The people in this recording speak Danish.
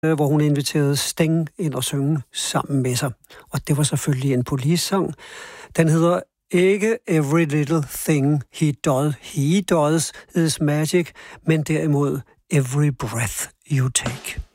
hvor hun inviterede Sting ind og synge sammen med sig. Og det var selvfølgelig en Police-sang. Den hedder ikke Every Little Thing He Does Is Magic, men derimod Every Breath You Take.